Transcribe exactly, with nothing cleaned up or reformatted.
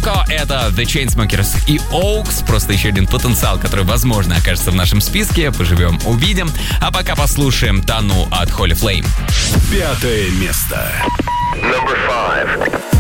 Coco — это The Chainsmokers и Oaks. Просто еще один потенциал, который, возможно, окажется в нашем списке. Поживем, увидим. А пока послушаем Тану от Holy Flame. Пятое место. Number five.